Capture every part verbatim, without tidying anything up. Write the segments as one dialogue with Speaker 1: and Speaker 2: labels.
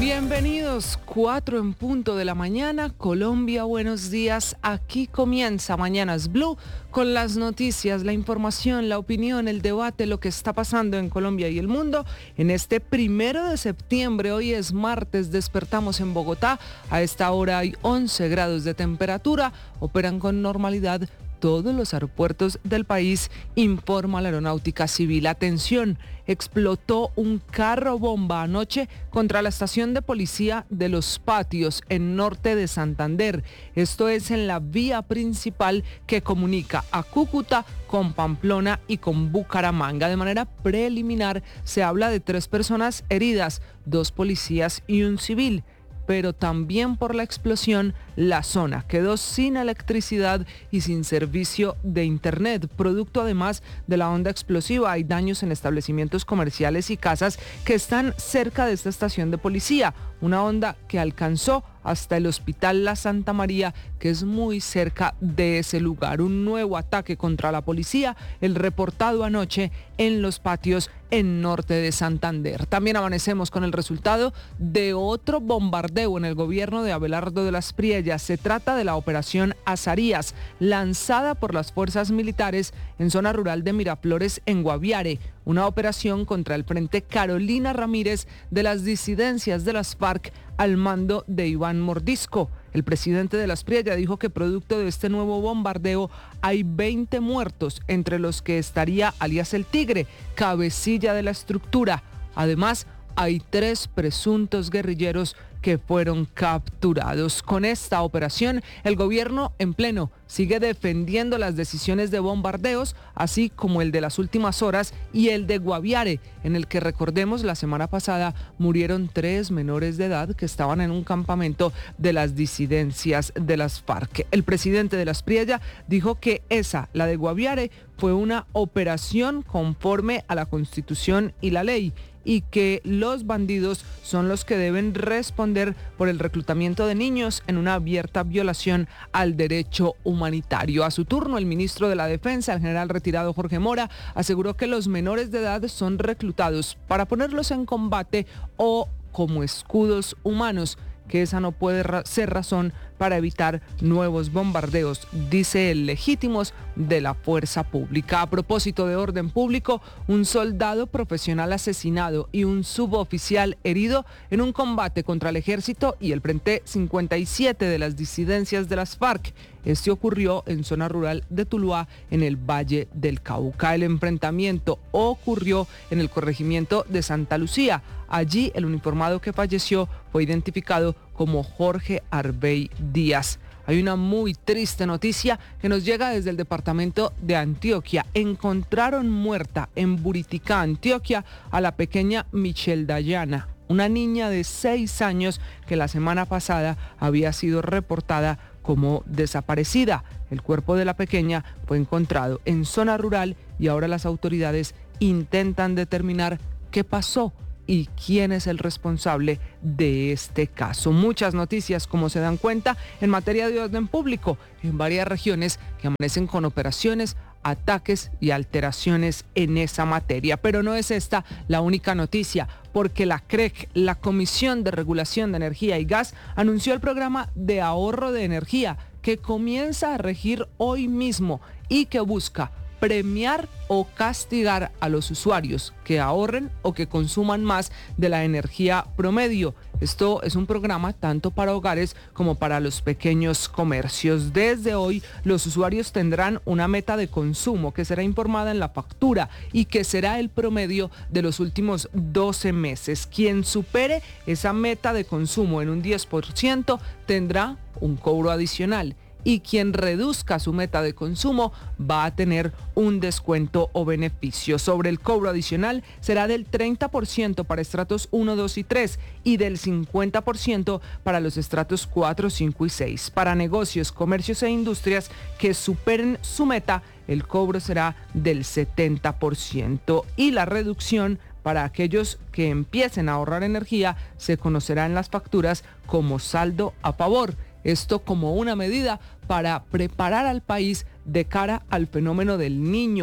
Speaker 1: Bienvenidos, cuatro en punto de la mañana, Colombia, buenos días. Aquí comienza Mañanas Blue con las noticias, la información, la opinión, el debate, lo que está pasando en Colombia y el mundo. En este primero de septiembre, hoy es martes, despertamos en Bogotá. A esta hora hay once grados de temperatura, operan con normalidad todos los aeropuertos del país, informa la Aeronáutica Civil. Atención, explotó un carro bomba anoche contra la estación de policía de Los Patios, en norte de Santander. Esto es en la vía principal que comunica a Cúcuta con Pamplona y con Bucaramanga. De manera preliminar, se habla de tres personas heridas, dos policías y un civil. Pero también por la explosión, la zona quedó sin electricidad y sin servicio de internet. Producto además de la onda explosiva, hay daños en establecimientos comerciales y casas que están cerca de esta estación de policía. Una onda que alcanzó hasta el Hospital La Santa María, que es muy cerca de ese lugar. Un nuevo ataque contra la policía, el reportado anoche en Los Patios, en norte de Santander. También amanecemos con el resultado de otro bombardeo en el gobierno de Abelardo de las Priellas. Se trata de la operación Azarías, lanzada por las fuerzas militares en zona rural de Miraflores, en Guaviare. Una operación contra el Frente Carolina Ramírez de las disidencias de las FARC al mando de Iván Mordisco. El presidente de las Priellas dijo que producto de este nuevo bombardeo hay veinte muertos, entre los que estaría alias El Tigre, cabecilla de la estructura. Además, hay tres presuntos guerrilleros que fueron capturados. Con esta operación, el gobierno en pleno sigue defendiendo las decisiones de bombardeos, así como el de las últimas horas y el de Guaviare, en el que, recordemos, la semana pasada murieron tres menores de edad que estaban en un campamento de las disidencias de las FARC. El presidente de las Priellas dijo que esa, la de Guaviare, fue una operación conforme a la Constitución y la ley, y que los bandidos son los que deben responder por el reclutamiento de niños en una abierta violación al derecho humanitario. A su turno, el ministro de la Defensa, el general retirado Jorge Mora, aseguró que los menores de edad son reclutados para ponerlos en combate o como escudos humanos, que esa no puede ra- ser razón para evitar nuevos bombardeos, dice él, legítimos de la fuerza pública. A propósito de orden público, un soldado profesional asesinado y un suboficial herido en un combate contra el ejército y el Frente cincuenta y siete de las disidencias de las FARC. Este ocurrió en zona rural de Tuluá, en el Valle del Cauca. El enfrentamiento ocurrió en el corregimiento de Santa Lucía. Allí, el uniformado que falleció fue identificado como Jorge Arbey Díaz. Hay una muy triste noticia que nos llega desde el departamento de Antioquia. Encontraron muerta en Buriticá, Antioquia, a la pequeña Michelle Dayana, una niña de seis años que la semana pasada había sido reportada como desaparecida. El cuerpo de la pequeña fue encontrado en zona rural y ahora las autoridades intentan determinar qué pasó y quién es el responsable de este caso. Muchas noticias, como se dan cuenta, en materia de orden público en varias regiones que amanecen con operaciones, ataques y alteraciones en esa materia. Pero no es esta la única noticia, porque la C R E G, la Comisión de Regulación de Energía y Gas, anunció el programa de ahorro de energía que comienza a regir hoy mismo y que busca premiar o castigar a los usuarios que ahorren o que consuman más de la energía promedio. Esto es un programa tanto para hogares como para los pequeños comercios. Desde hoy, los usuarios tendrán una meta de consumo que será informada en la factura y que será el promedio de los últimos doce meses. Quien supere esa meta de consumo en un diez por ciento tendrá un cobro adicional, y quien reduzca su meta de consumo va a tener un descuento o beneficio. Sobre el cobro adicional será del treinta por ciento para estratos uno, dos y tres y del cincuenta por ciento para los estratos cuatro, cinco y seis. Para negocios, comercios e industrias que superen su meta, el cobro será del setenta por ciento y la reducción para aquellos que empiecen a ahorrar energía se conocerá en las facturas como saldo a favor. Esto como una medida para preparar al país de cara al fenómeno del Niño.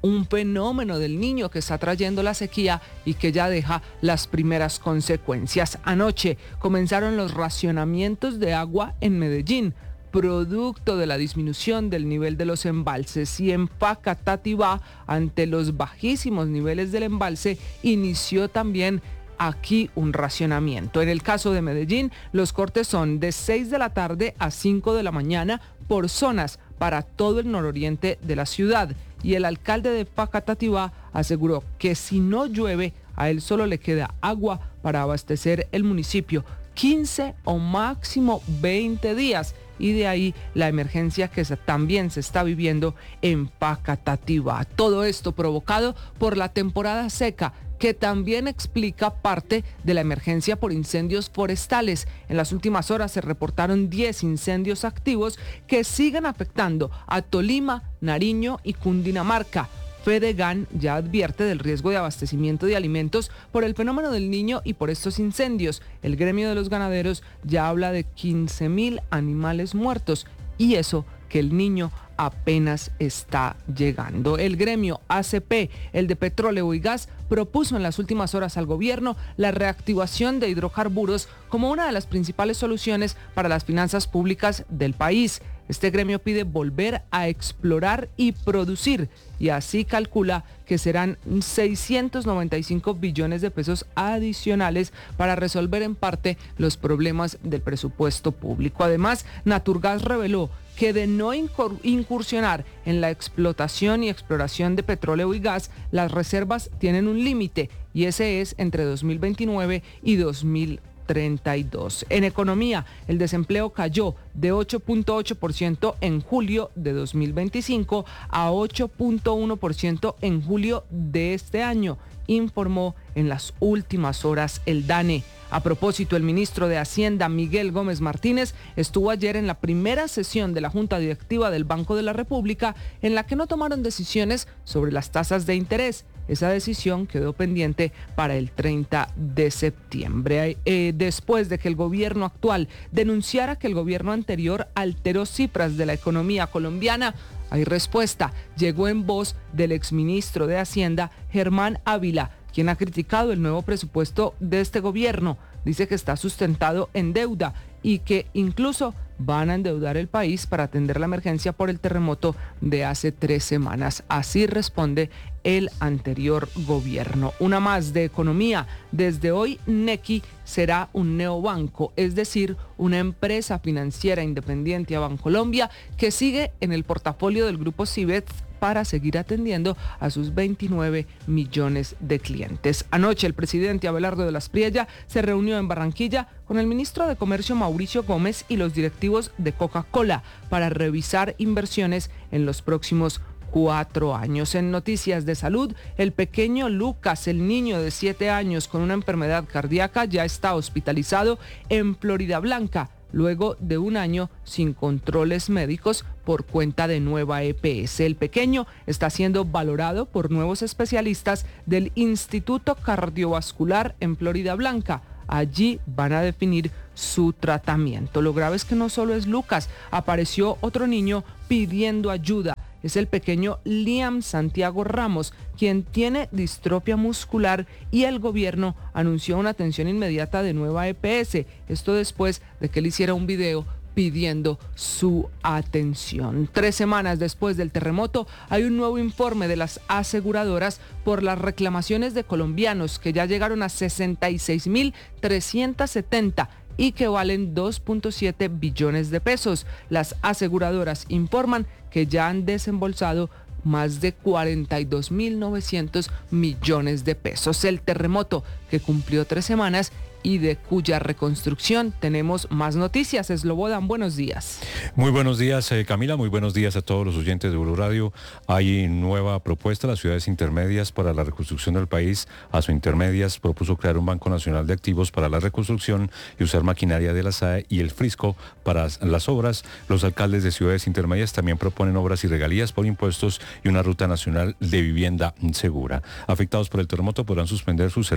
Speaker 1: un fenómeno del Niño que está trayendo la sequía y que ya deja las primeras consecuencias. Anoche comenzaron los racionamientos de agua en Medellín, producto de la disminución del nivel de los embalses, y en Facatativá, ante los bajísimos niveles del embalse, inició también aquí un racionamiento. En el caso de Medellín, los cortes son de seis de la tarde a cinco de la mañana por zonas para todo el nororiente de la ciudad, y el alcalde de Facatativá aseguró que si no llueve, a él solo le queda agua para abastecer el municipio quince o máximo veinte días, y de ahí la emergencia que también se está viviendo en Facatativá. Todo esto provocado por la temporada seca, que también explica parte de la emergencia por incendios forestales. En las últimas horas se reportaron diez incendios activos que siguen afectando a Tolima, Nariño y Cundinamarca. Fedegan ya advierte del riesgo de abastecimiento de alimentos por el fenómeno del Niño y por estos incendios. El gremio de los ganaderos ya habla de quince mil animales muertos, y eso que el Niño apenas está llegando. El gremio A C P, el de petróleo y gas, propuso en las últimas horas al gobierno la reactivación de hidrocarburos como una de las principales soluciones para las finanzas públicas del país. Este gremio pide volver a explorar y producir, y así calcula que serán seiscientos noventa y cinco billones de pesos adicionales para resolver en parte los problemas del presupuesto público. Además, Naturgas reveló que de no incursionar en la explotación y exploración de petróleo y gas, las reservas tienen un límite, y ese es entre dos mil veintinueve y dos mil treinta y dos. En economía, el desempleo cayó de ocho punto ocho por ciento en julio de dos mil veinticinco a ocho punto uno por ciento en julio de este año, informó en las últimas horas el DANE. A propósito, el ministro de Hacienda, Miguel Gómez Martínez, estuvo ayer en la primera sesión de la Junta Directiva del Banco de la República, en la que no tomaron decisiones sobre las tasas de interés. Esa decisión quedó pendiente para el treinta de septiembre, eh, después de que el gobierno actual denunciara que el gobierno anterior alteró cifras de la economía colombiana. Hay respuesta. Llegó en voz del exministro de Hacienda, Germán Ávila, quien ha criticado el nuevo presupuesto de este gobierno. Dice que está sustentado en deuda y que incluso van a endeudar el país para atender la emergencia por el terremoto de hace tres semanas. Así responde el anterior gobierno. Una más de economía. Desde hoy, Nequi será un neobanco, es decir, una empresa financiera independiente a Bancolombia que sigue en el portafolio del grupo Cibet para seguir atendiendo a sus veintinueve millones de clientes. Anoche el presidente Abelardo de las Priella se reunió en Barranquilla con el ministro de Comercio Mauricio Gómez y los directivos de Coca-Cola para revisar inversiones en los próximos cuatro años. En noticias de salud, el pequeño Lucas, el niño de siete años con una enfermedad cardíaca, ya está hospitalizado en Floridablanca, luego de un año sin controles médicos por cuenta de Nueva E P S. El pequeño está siendo valorado por nuevos especialistas del Instituto Cardiovascular en Floridablanca. Allí van a definir su tratamiento. Lo grave es que no solo es Lucas, apareció otro niño pidiendo ayuda. Es el pequeño Liam Santiago Ramos, quien tiene distrofia muscular, y el gobierno anunció una atención inmediata de Nueva E P S. Esto después de que él hiciera un video pidiendo su atención. Tres semanas después del terremoto, hay un nuevo informe de las aseguradoras por las reclamaciones de colombianos que ya llegaron a sesenta y seis mil trescientos setenta y que valen dos punto siete billones de pesos. Las aseguradoras informan que ya han desembolsado más de cuarenta y dos mil novecientos millones de pesos. El terremoto, que cumplió tres semanas y de cuya reconstrucción tenemos más noticias. Slobodan, buenos días.
Speaker 2: Muy buenos días, eh, Camila, muy buenos días a todos los oyentes de Blue Radio. Hay nueva propuesta, las ciudades intermedias para la reconstrucción del país. ASO Intermedias propuso crear un Banco Nacional de Activos para la reconstrucción y usar maquinaria de la S A E y el Frisco para las obras. Los alcaldes de ciudades intermedias también proponen obras y regalías por impuestos y una ruta nacional de vivienda segura. Afectados por el terremoto podrán suspender sus servicios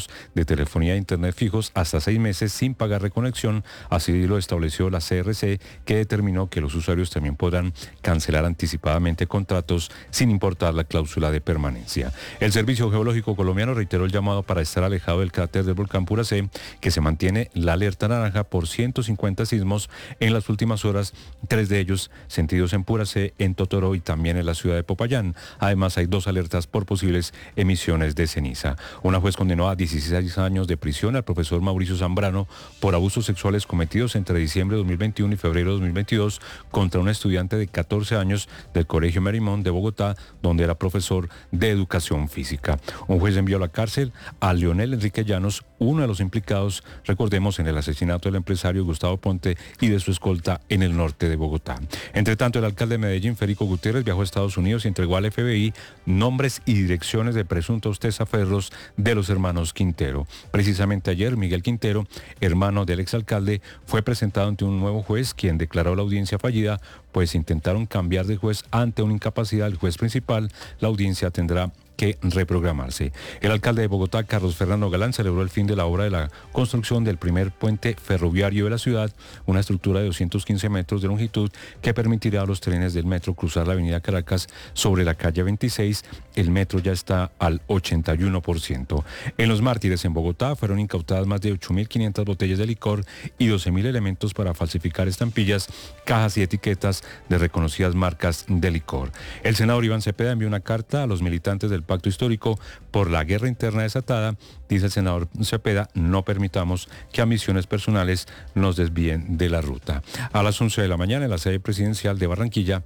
Speaker 2: servicios de telefonía e internet fijos hasta seis meses sin pagar reconexión. Así lo estableció la C R C, que determinó que los usuarios también podrán cancelar anticipadamente contratos sin importar la cláusula de permanencia. El Servicio Geológico Colombiano reiteró el llamado para estar alejado del cráter del volcán Puracé, que se mantiene la alerta naranja por ciento cincuenta sismos en las últimas horas, tres de ellos sentidos en Puracé, en Totoro y también en la ciudad de Popayán. Además, hay dos alertas por posibles emisiones de ceniza. Una juez condenó a dieciséis años de prisión al profesor Mauricio Zambrano por abusos sexuales cometidos entre diciembre de dos mil veintiuno y febrero de dos mil veintidós contra un estudiante de catorce años del Colegio Merimón de Bogotá, donde era profesor de educación física. Un juez envió a la cárcel a Leonel Enrique Llanos, uno de los implicados, recordemos, en el asesinato del empresario Gustavo Ponte y de su escolta en el norte de Bogotá. Entre tanto, el alcalde de Medellín, Federico Gutiérrez, viajó a Estados Unidos y entregó al F B I nombres y direcciones de presuntos testaferros de los hermanos Quintero. Precisamente ayer, Miguel Quintero, hermano del exalcalde, fue presentado ante un nuevo juez, quien declaró la audiencia fallida, pues intentaron cambiar de juez ante una incapacidad del juez principal. La audiencia tendrá que reprogramarse. El alcalde de Bogotá, Carlos Fernando Galán, celebró el fin de la obra de la construcción del primer puente ferroviario de la ciudad, una estructura de doscientos quince metros de longitud que permitirá a los trenes del metro cruzar la avenida Caracas sobre la calle veintiséis. El metro ya está al ochenta y uno por ciento. En Los Mártires, en Bogotá, fueron incautadas más de ocho mil quinientas botellas de licor y doce mil elementos para falsificar estampillas, cajas y etiquetas de reconocidas marcas de licor. El senador Iván Cepeda envió una carta a los militantes del Pacto Histórico por la guerra interna desatada. Dice el senador Cepeda: no permitamos que ambiciones personales nos desvíen de la ruta. A las once de la mañana, en la sede presidencial de Barranquilla,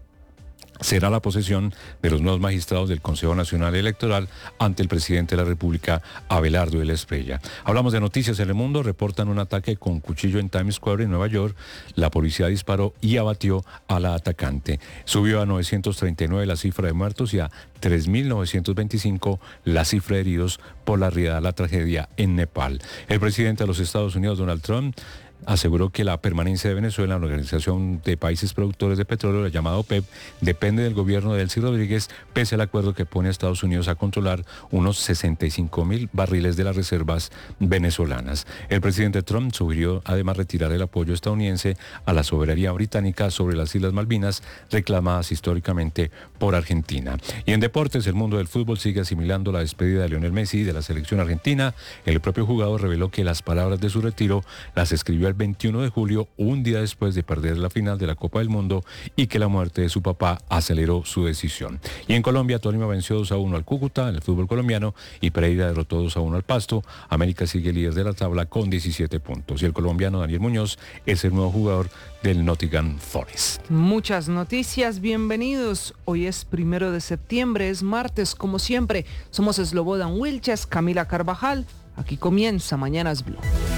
Speaker 2: será la posesión de los nuevos magistrados del Consejo Nacional Electoral ante el presidente de la República, Abelardo de la Espriella. Hablamos de noticias en el mundo. Reportan un ataque con cuchillo en Times Square, en Nueva York. La policía disparó y abatió a la atacante. Subió a novecientos treinta y nueve la cifra de muertos y a tres mil novecientos veinticinco la cifra de heridos por la riada, la tragedia en Nepal. El presidente de los Estados Unidos, Donald Trump, aseguró que la permanencia de Venezuela en la Organización de Países Productores de Petróleo, la llamada OPEP, depende del gobierno de Delcy Rodríguez, pese al acuerdo que pone a Estados Unidos a controlar unos sesenta y cinco mil barriles de las reservas venezolanas. El presidente Trump sugirió además retirar el apoyo estadounidense a la soberanía británica sobre las Islas Malvinas, reclamadas históricamente por Argentina. Y en deportes, el mundo del fútbol sigue asimilando la despedida de Lionel Messi de la selección argentina. El propio jugador reveló que las palabras de su retiro las escribió el veintiuno de julio, un día después de perder la final de la Copa del Mundo, y que la muerte de su papá aceleró su decisión. Y en Colombia, Tolima venció dos a uno al Cúcuta en el fútbol colombiano y Pereira derrotó dos a uno al Pasto. América sigue líder de la tabla con diecisiete puntos y el colombiano Daniel Muñoz es el nuevo jugador del Nottingham Forest.
Speaker 1: Muchas noticias, bienvenidos. Hoy es primero de septiembre, es martes, como siempre. Somos Slobodan Wilches, Camila Carvajal. Aquí comienza Mañanas Blue.